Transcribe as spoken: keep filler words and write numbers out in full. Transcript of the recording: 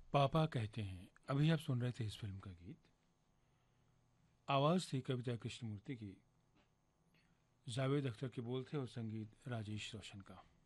पापा कहते हैं। अभी आप सुन रहे थे इस फिल्म का गीत। आवाज़ थी कविता कृष्णमूर्ति की, जावेद अख्तर के बोल थे और संगीत राजेश रोशन का।